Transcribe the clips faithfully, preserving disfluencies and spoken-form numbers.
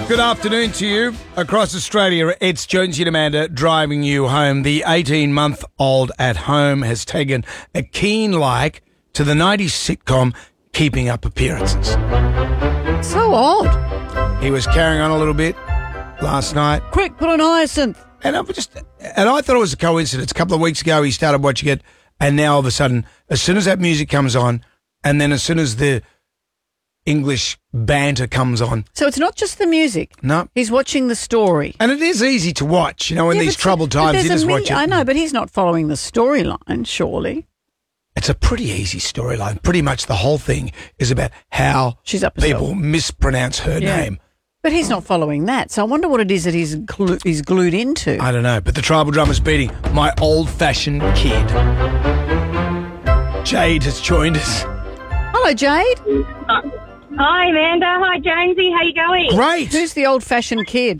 Good afternoon to you. Across Australia, it's Jonesy and Amanda driving you home. The eighteen-month-old at home has taken a keen like to the nineties sitcom Keeping Up Appearances. So odd. He was carrying on a little bit last night. Quick, put on hyacinth. And I just, and I thought it was a coincidence. A couple of weeks ago, he started watching it, and now all of a sudden, as soon as that music comes on, and then as soon as the English banter comes on. So it's not just the music. No. He's watching the story. And it is easy to watch, you know, in Yeah, these but- troubled but times, there's you a just mil- watch it. I know, but he's not following the storyline, surely. It's a pretty easy storyline. Pretty much the whole thing is about how She's up people herself. mispronounce her Yeah. name. But he's not following that. So I wonder what it is that he's, glu- he's glued into. I don't know, but the tribal drummer's beating my old-fashioned kid. Jade has joined us. Hello, Jade. Hi, Amanda. Hi, Jonesy. How you going? Great. Who's the old-fashioned kid?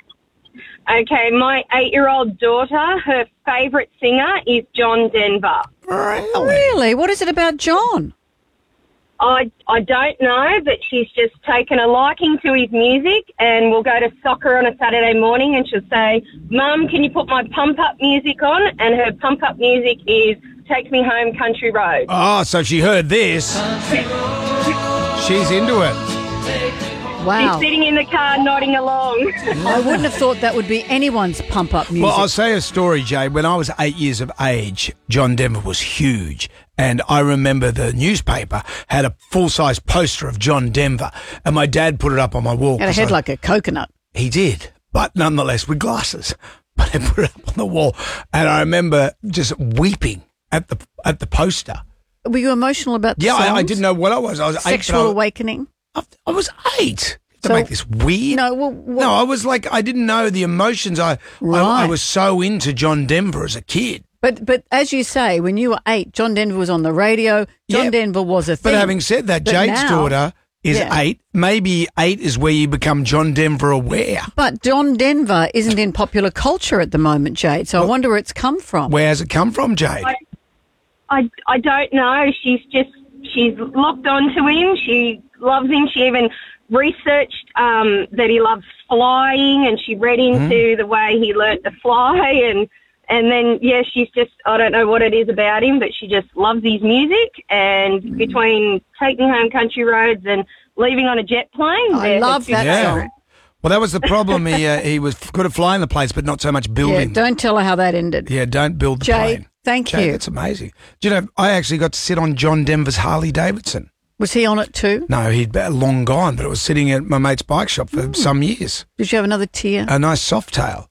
Okay, my eight-year-old daughter, her favourite singer is John Denver. Really? Really? What is it about John? I, I don't know, but she's just taken a liking to his music, and we'll go to soccer on a Saturday morning and she'll say, Mum, can you put my pump-up music on? And her pump-up music is Take Me Home Country Road. Oh, so she heard this. She's into it. Wow. She's sitting in the car nodding along. I wouldn't have thought that would be anyone's pump-up music. Well, I'll say a story, Jade. When I was eight years of age, John Denver was huge. And I remember the newspaper had a full-size poster of John Denver. And my dad put it up on my wall. Had a 'cause head I- like a coconut. He did, but nonetheless with glasses. But he put it up on the wall. And I remember just weeping at the at the poster. Were you emotional about the Yeah, I, I songs? didn't know what I was. I was eight. Sexual but I, awakening? I, I was eight. To So- make this weird. No, well, what- no, I was like, I didn't know the emotions. I, I, I Right. was so into John Denver as a kid. But but as you say, when you were eight, John Denver was on the radio. John Yeah. Denver was a thing. But having said that, But Jade's now- daughter is Yeah. eight. Maybe eight is where you become John Denver aware. But John Denver isn't in popular culture at the moment, Jade. So I wonder where it's come from. Where has it come from, Jade? I, I, I don't know. She's just, she's locked onto him. She loves him. She even researched um, that he loves flying, and she read into the way he learnt to fly. And, and then, yeah, she's just, I don't know what it is about him, but she just loves his music. And between Take Me Home Country Roads and Leaving on a Jet Plane. I they're her love two that Yeah. song. Well, that was the problem. He uh, he was good at flying the planes, but not so much Yeah, building. don't tell her how that ended. Yeah, don't build the Jade, plane. thank Jade, you. that's amazing. Do you know, I actually got to sit on John Denver's Harley Davidson. Was he on it too? No, he'd been long gone, but it was sitting at my mate's bike shop for Hmm. some years. Did you have another tear? A nice soft tail.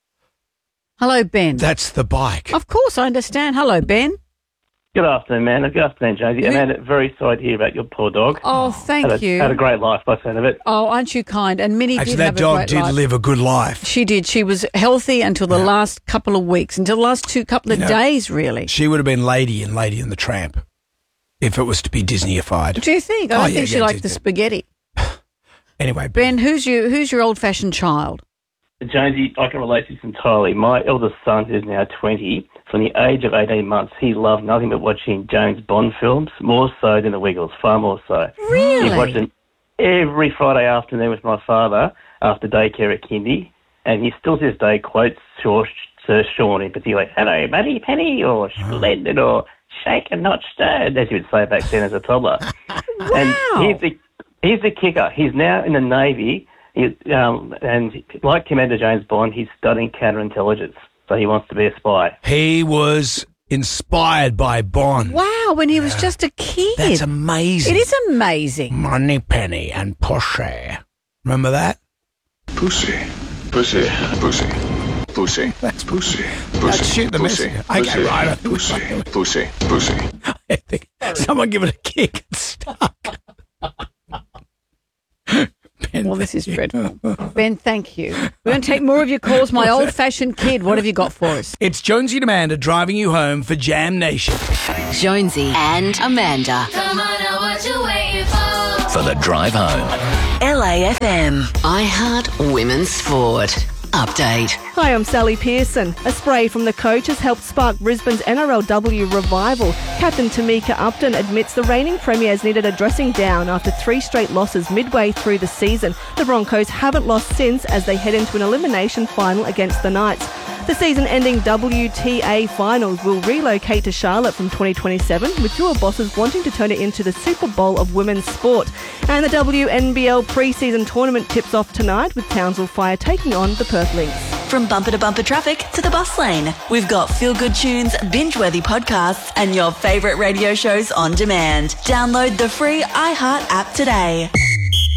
Hello, Ben. That's the bike. Of course, I understand. Hello, Ben. Good afternoon, man. Good afternoon, Jonesy. Amanda, very sorry to hear about your poor dog. Oh, thank had a, you. Had a great life by the sound of it. Oh, aren't you kind? And Minnie Actually, did that have a dog great did life. live a good life. She did. She was healthy until the Yeah. last couple of weeks, until the last two couple of You know, days, really. She would have been Lady in Lady and the Tramp if it was to be Disneyified. Do you think? I Oh, don't yeah, think she yeah, liked did- the did. spaghetti. Anyway, Ben, who's your who's your old-fashioned child? Jonesy, I can relate to this entirely. My eldest son, who's now twenty, from the age of eighteen months, he loved nothing but watching James Bond films, more so than the Wiggles, far more so. Really? He watched them every Friday afternoon with my father after daycare at kindy, and he still to this day quotes Sir, Sir Sean in particular, hello, buddy, penny, or splendid, or shaken, not stirred, as you would say back then as a toddler. And here's the, here's the kicker. He's now in the Navy, he, um, and like Commander James Bond, he's studying counterintelligence, so he wants to be a spy. he was inspired by Bond. Wow, when he was just a kid. That's amazing. It is amazing. Money Penny and Pussy. Remember that? Pussy, pussy, pussy, pussy. That's Pussy, That's pussy, shoot the pussy, messenger. Okay, pussy, right. pussy, pussy, pussy. I think someone give it a kick. It's stuck. Ben, Well, this is thank you. dreadful. Ben, thank you. We're going to take more of your calls. My old-fashioned kid, what have you got for us? It's Jonesy and Amanda driving you home for Jam Nation. Jonesy and Amanda. Come on now, what you waiting for? For the drive home. L A F M. I Heart Women's Sport. update. Hi, I'm Sally Pearson. A spray from the coach has helped spark Brisbane's N R L W revival. Captain Tamika Upton admits the reigning premiers needed a dressing down after three straight losses midway through the season. The Broncos haven't lost since as they head into an elimination final against the Knights. The season-ending W T A finals will relocate to Charlotte from twenty twenty-seven, with tour bosses wanting to turn it into the Super Bowl of women's sport. And the W N B L pre-season tournament tips off tonight, with Townsville Fire taking on the Perth Lynx. From bumper to bumper traffic to the bus lane, we've got feel-good tunes, binge-worthy podcasts, and your favourite radio shows on demand. Download the free iHeart app today.